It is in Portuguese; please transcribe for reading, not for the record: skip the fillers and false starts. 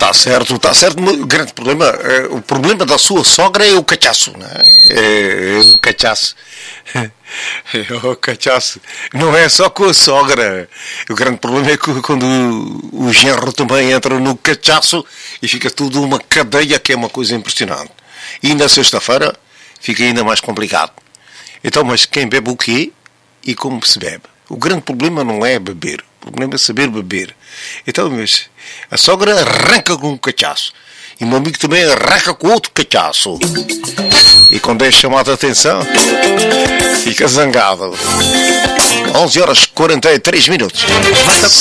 Está certo. O grande problema, o problema da sua sogra é o cachaço, não é? É o cachaço. O cachaço. Não é só com a sogra. O grande problema é que quando o genro também entra no cachaço e fica tudo uma cadeia, que é uma coisa impressionante. E na sexta-feira fica ainda mais complicado. Então, mas quem bebe o quê e como se bebe? O grande problema não é beber. O problema é saber beber. Então, mas a sogra arranca com um cachaço. E o meu amigo também arranca com outro cachaço. E quando é chamado a atenção, fica zangado. 11 horas 43 minutos.